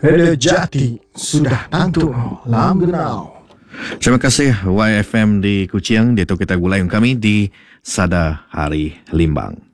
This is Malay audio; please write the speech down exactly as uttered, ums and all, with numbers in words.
Radio Jati sudah tentu lam genau. Terima kasih Y F M di Kuching. Dia tu kita gulai kami di Sada Hari Limbang.